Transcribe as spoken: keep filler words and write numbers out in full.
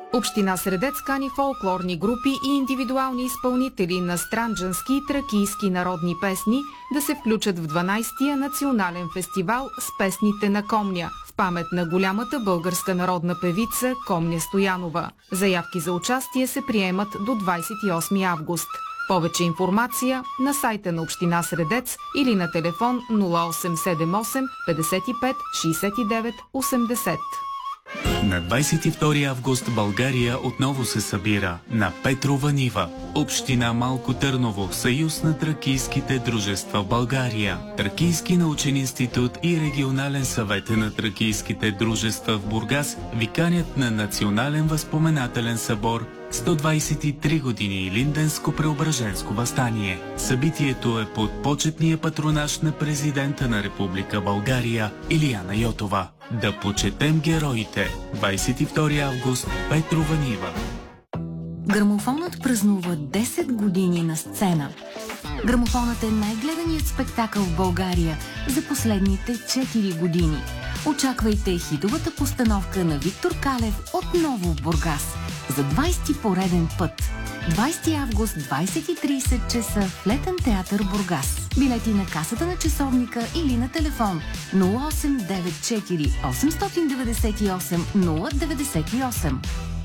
Община Средец кани фолклорни групи и индивидуални изпълнители на странджански и тракийски народни песни да се включат в дванайсетия национален фестивал с песните на Комня в памет на голямата българска народна певица Комня Стоянова. Заявки за участие се приемат до двайсет и осми август. Повече информация на сайта на Община Средец или на телефон нула осем седем осем петдесет и пет шейсет и девет осемдесет. На двайсет и втори август България отново се събира на Петрова нива. Община Малко Търново, Съюз на тракийските дружества в България, Тракийски научен институт и Регионален съвет на тракийските дружества в Бургас ви канят на Национален възпоменателен събор сто двайсет и три години Илинденско-преображенско въстание. Събитието е под почетния патронаж на президента на Република България Илияна Йотова. Да почетем героите. двайсет и втори август, Петрова нива. Грамофонът празнува десет години на сцена. Грамофонът е най-гледаният спектакъл в България за последните четири години. Очаквайте хитовата постановка на Виктор Калев отново в Бургас за двайсети пореден път. двайсети август, двайсет и трийсет часа в Летен театър Бургас. Билети на касата на часовника или на телефон нула осем девет четири осемстотин деветдесет и осем нула деветдесет и осем.